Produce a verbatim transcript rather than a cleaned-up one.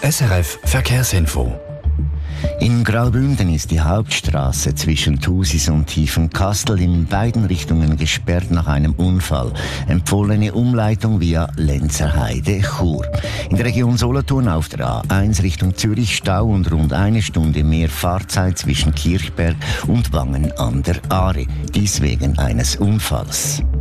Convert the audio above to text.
S R F Verkehrsinfo. In Graubünden ist die Hauptstraße zwischen Thusis und Tiefenkastel in beiden Richtungen gesperrt nach einem Unfall. Empfohlene Umleitung via Lenzerheide, Chur. In der Region Solothurn auf der A eins Richtung Zürich Stau und rund eine Stunde mehr Fahrzeit zwischen Kirchberg und Wangen an der Aare. Dies wegen eines Unfalls.